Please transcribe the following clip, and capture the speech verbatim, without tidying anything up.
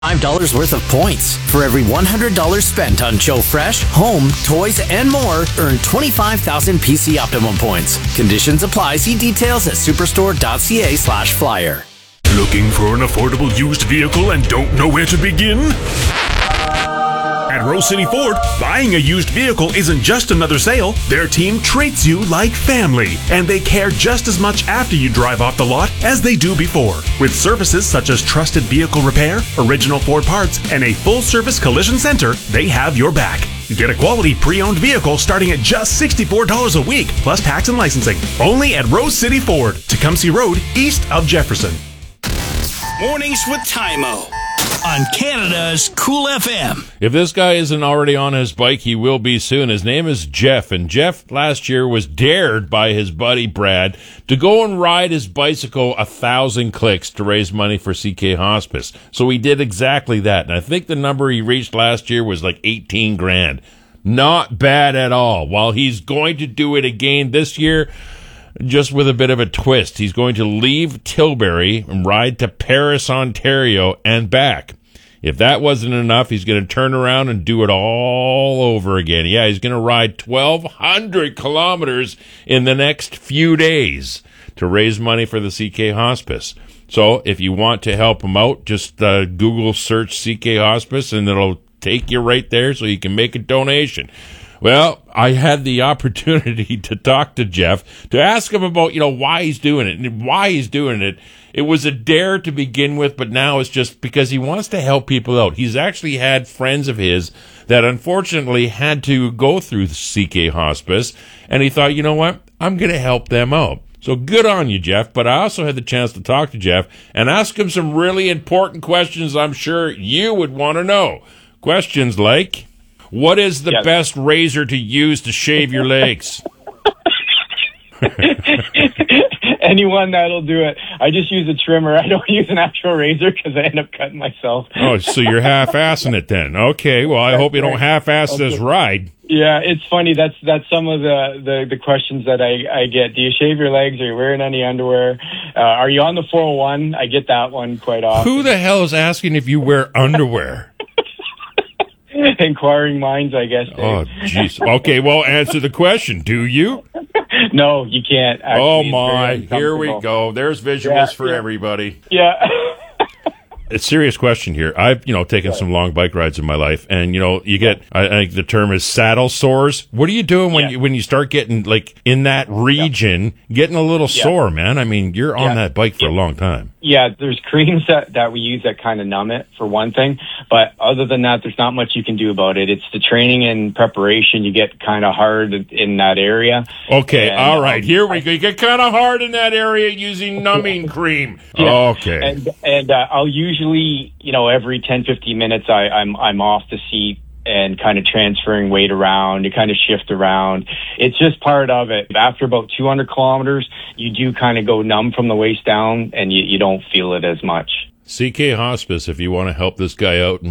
five dollars worth of points. For every one hundred dollars spent on Joe Fresh, home, toys, and more, earn twenty-five thousand P C Optimum points. Conditions apply. See details at superstore.ca slash flyer. Looking for an affordable used vehicle and don't know where to begin? At Rose City Ford, buying a used vehicle isn't just another sale. Their team treats you like family, and they care just as much after you drive off the lot as they do before. With services such as trusted vehicle repair, original Ford parts, and a full-service collision center, they have your back. Get a quality pre-owned vehicle starting at just sixty-four dollars a week, plus tax and licensing. Only at Rose City Ford, Tecumseh Road, east of Jefferson. Mornings with Tymo on Canada's Cool F M. If this guy isn't already on his bike, he will be soon. His name is Jeff, and Jeff last year was dared by his buddy Brad to go and ride his bicycle a thousand clicks to raise money for C K Hospice. So he did exactly that, and I think the number he reached last year was like eighteen grand. Not bad at all. While he's going to do it again this year, just with a bit of a twist. He's going to leave Tilbury and ride to Paris, Ontario, and back. If that wasn't enough, he's going to turn around and do it all over again. Yeah, he's going to ride twelve hundred kilometers in the next few days to raise money for the C K Hospice. So if you want to help him out, just uh, Google search C K Hospice, and it'll take you right there so you can make a donation. Well, I had the opportunity to talk to Jeff, to ask him about, you know, why he's doing it and why he's doing it. It was a dare to begin with, but now it's just because he wants to help people out. He's actually had friends of his that unfortunately had to go through C K Hospice, and he thought, you know what, I'm going to help them out. So good on you, Jeff. But I also had the chance to talk to Jeff and ask him some really important questions I'm sure you would want to know. Questions like, what is the yes. best razor to use to shave your legs? Anyone that'll do it. I just use a trimmer. I don't use an actual razor because I end up cutting myself. Oh, so you're half-assing it then. Okay, well, I hope you don't half-ass okay. this ride. Yeah, it's funny. That's that's some of the, the, the questions that I, I get. Do you shave your legs? Are you wearing any underwear? Uh, are you on the four oh one? I get that one quite often. Who the hell is asking if you wear underwear? Inquiring minds, I guess. Dave. Oh, jeez. Okay, well, answer the question. Do you? No, you can't. Actually. Oh, my. Here we go. There's visuals yeah, for yeah. everybody. Yeah. A serious question here. I've, you know, taken some long bike rides in my life, and, you know, you get, I, I think the term is saddle sores. What are you doing when yeah. you when you start getting, like, in that region, yeah. getting a little yeah. sore, man? I mean, you're on yeah. that bike for yeah. a long time. Yeah, there's creams that, that we use that kind of numb it, for one thing. But other than that, there's not much you can do about it. It's the training and preparation. You get kind of hard in that area. Okay, and, all right. Um, Here we go. You get kind of hard in that area using numbing cream. Yeah. Okay. And, and uh, I'll usually, you know, every ten, fifteen minutes, I, I'm I'm off the seat and kind of transferring weight around. You kind of shift around. It's just part of it. After about two hundred kilometers, you do kind of go numb from the waist down, and you, you don't feel it as much. C K Hospice, if you want to help this guy out and